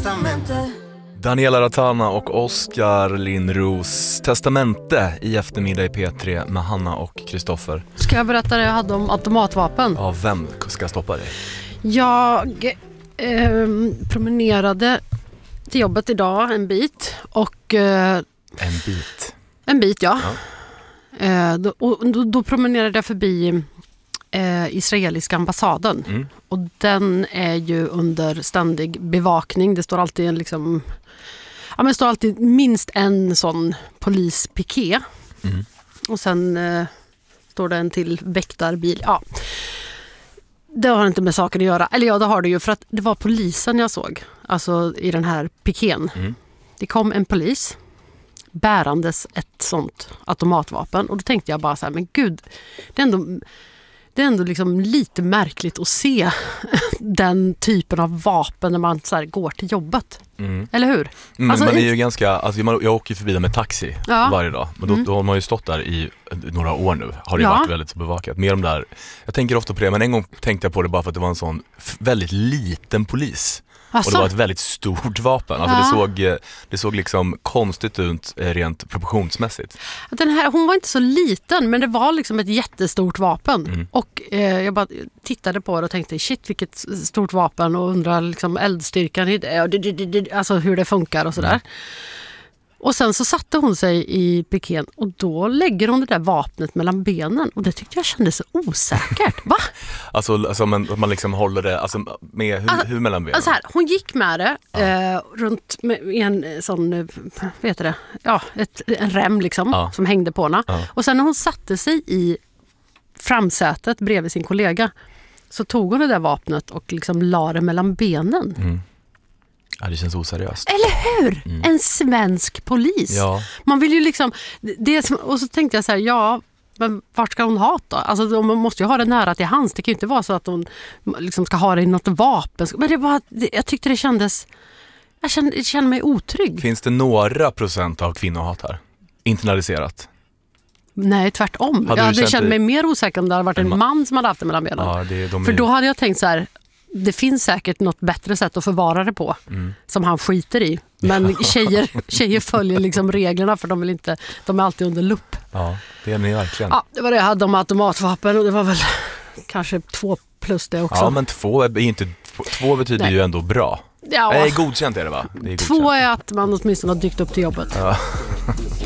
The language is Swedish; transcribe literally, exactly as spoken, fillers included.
testamente. Daniela Ratana och Oskar Lindros testamente i eftermiddag i P tre med Hanna och Kristoffer. Ska jag berätta det jag hade om automatvapen? Ja, vem ska stoppa dig? Jag eh, promenerade till jobbet idag en bit och... Eh, en bit? En bit, ja. ja. Eh, då, och då, då promenerade jag förbi eh, israeliska ambassaden. Mm. Och den är ju under ständig bevakning. Det står alltid en liksom... Ja, men det står alltid minst en sån polispiké. Mm. Och sen eh, står det en till väktarbil. Ja. Det har inte med saker att göra. Eller ja, det har det ju för att det var polisen jag såg. Alltså i den här pikén. Mm. Det kom en polis bärandes ett sånt automatvapen. Och då tänkte jag bara så här, men gud, det är ändå... Det är ändå liksom lite märkligt att se den typen av vapen när man så här går till jobbet. Mm. Eller hur? Mm, alltså, man är ju ganska, alltså jag åker förbi där med taxi ja. varje dag. Men då, mm. då har man ju stått där i några år nu. Har det ja. varit väldigt bevakat. Mer om det här. Jag tänker ofta på det, men en gång tänkte jag på det bara för att det var en sån väldigt liten polis. Alltså? Och det var ett väldigt stort vapen. Alltså ja. det, såg, det såg liksom konstigt ut rent proportionsmässigt. Den här, hon var inte så liten, men det var liksom ett jättestort vapen. Mm. Och eh, jag bara tittade på det och tänkte, shit vilket stort vapen. Och undrar liksom eldstyrkan i det, alltså hur det funkar och sådär. Mm. Och sen så satte hon sig i pikén och då lägger hon det där vapnet mellan benen. Och det tyckte jag kändes så osäkert. Va? Alltså, alltså man, man liksom håller det alltså, med hur, alltså, hur mellan benen? Alltså här, hon gick med det ja. eh, runt med en sån, vad heter det? Ja, ett, en rem liksom ja. som hängde på henne. Ja. Och sen när hon satte sig i framsätet bredvid sin kollega så tog hon det där vapnet och liksom la det mellan benen. Mm. Ja, det känns oseriöst. Eller hur? Mm. En svensk polis. Ja. Man vill ju liksom... Det, och så tänkte jag så här, ja, men vart ska hon ha då? Alltså man måste ju ha det nära till hands. Det kan ju inte vara så att hon liksom ska ha det i något vapen. Men det var, jag tyckte det kändes... Jag kände, jag kände mig otrygg. Finns det några procent av kvinnohat här? Internaliserat? Nej, tvärtom. Jag hade känt mig mer osäker om det hade varit en man som hade haft det mellan benen. Ja, det, de är... För då hade jag tänkt så här... Det finns säkert något bättre sätt att förvara det på mm. som han skiter i. Men tjejer, tjejer följer liksom reglerna för de vill inte, de är alltid under lupp. Ja, det är ni verkligen. Ja, det var det jag hade om automatvapen och det var väl kanske två plus det också. Ja, men två, är inte, två betyder Nej. ju ändå bra. Ja. Nej, godkänt är det va? Det är två är att man åtminstone har dykt upp till jobbet. Ja.